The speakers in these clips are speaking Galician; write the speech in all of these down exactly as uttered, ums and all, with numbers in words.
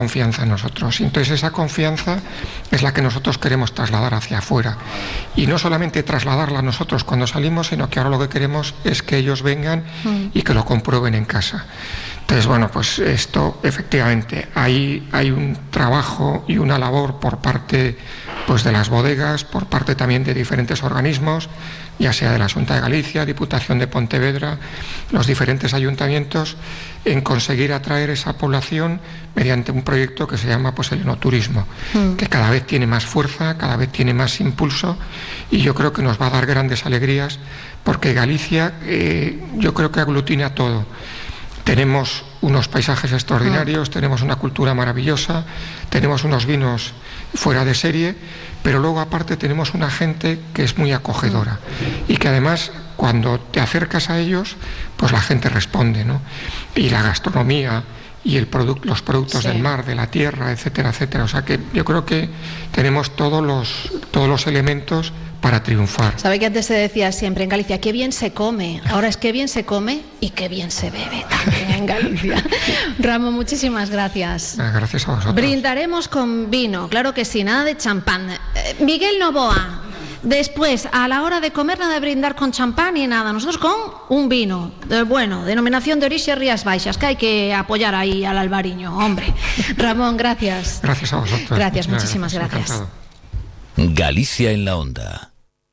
confianza en nosotros. Y entonces esa confianza es la que nosotros queremos trasladar hacia afuera. Y no solamente trasladarla nosotros cuando salimos, sino que ahora lo que queremos es que ellos vengan y que lo comprueben en casa. Entonces, bueno, pues esto efectivamente, hay, hay un trabajo y una labor por parte pues, de las bodegas, por parte también de diferentes organismos, ya sea de la Xunta de Galicia, Diputación de Pontevedra, los diferentes ayuntamientos, en conseguir atraer esa población mediante un proyecto que se llama pues, el enoturismo, mm. que cada vez tiene más fuerza, cada vez tiene más impulso, y yo creo que nos va a dar grandes alegrías, porque Galicia eh, yo creo que aglutina todo. Tenemos unos paisajes extraordinarios, mm. tenemos una cultura maravillosa, tenemos unos vinos fuera de serie, pero luego aparte tenemos una gente que es muy acogedora mm. y que además cuando te acercas a ellos, pues la gente responde, ¿no? Y la gastronomía y el produc- los productos sí. del mar, de la tierra, etcétera, etcétera. O sea que yo creo que tenemos todos los, todos los elementos para triunfar. Sabe que antes se decía siempre en Galicia, qué bien se come, ahora es qué bien se come y qué bien se bebe también en Galicia. Ramón, muchísimas gracias. Gracias a vosotros. Brindaremos con vino, claro que sí, nada de champán. Eh, Miguel Novoa, después, a la hora de comer, nada de brindar con champán ni nada, nosotros con un vino, de, bueno, denominación de origen Rías Baixas, que hay que apoyar ahí al albariño, hombre. Ramón, gracias. Gracias a vosotros. Gracias, muchísimas gracias. Encantado. Galicia en la onda.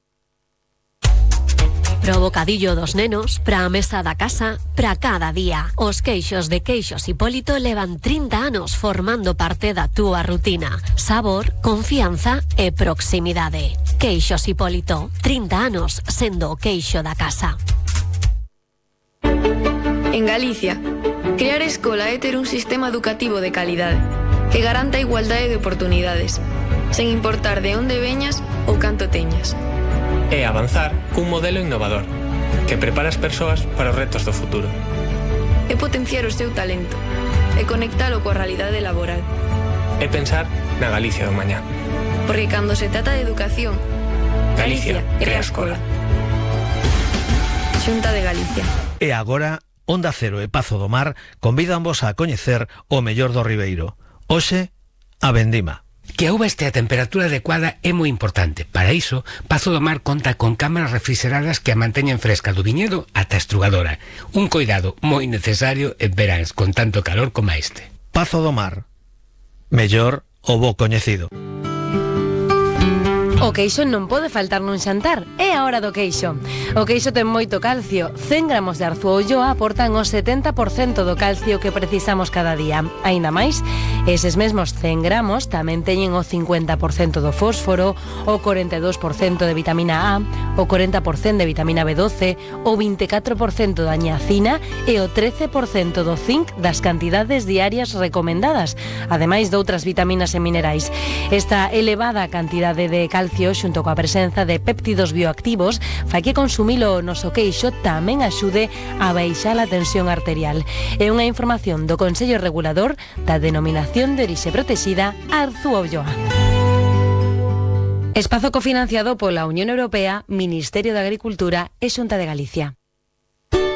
Pro bocadillo dos nenos, pra mesa da casa, pra cada día. Os queixos de Queixos Hipólito levan trinta anos formando parte da túa rutina. Sabor, confianza e proximidade. Queixos Hipólito, trinta anos sendo o queixo da casa. En Galicia, crear escola é ter un sistema educativo de calidade que garanta a igualdade de oportunidades, sen importar de onde veñas ou canto teñas. É avanzar cun modelo innovador que prepara as persoas para os retos do futuro. É potenciar o seu talento e conectalo coa realidade laboral. É pensar na Galicia do mañá. Porque cando se trata de educación, Galicia, Galicia crea escola. Xunta de Galicia. E agora, Onda Cero e Pazo do Mar convídanvos a coñecer o mellor do Ribeiro. Hoxe, a vendima. Que a uva este a temperatura adecuada é moi importante. Para iso, Pazo do Mar conta con cámaras refrigeradas que a manteñen fresca do viñedo ata a estrugadora. Un coidado moi necesario en veráns con tanto calor como este. Pazo do Mar. Mellor o bo coñecido. O queixo non pode faltar nun xantar, é a hora do queixo. O queixo ten moito calcio, cen gramos de Arzúa Ulloa aportan o setenta por cento do calcio que precisamos cada día. Aínda máis, eses mesmos cen gramos tamén teñen o cincuenta por cento do fósforo, o corenta e dous por cento de vitamina A, o corenta por cento de vitamina B doce, o vinte e catro por cento da niacina e o trece por cento do zinc das cantidades diarias recomendadas, ademais de outras vitaminas e minerais. Esta elevada cantidade de calcio xunto coa presenza de péptidos bioactivos fai que consumilo o noso queixo tamén axude a baixar a tensión arterial. É unha información do Consello Regulador da Denominación de Orixe Protexida Arzúa Ulloa. Espazo cofinanciado pola Unión Europea, Ministerio de Agricultura e Xunta de Galicia.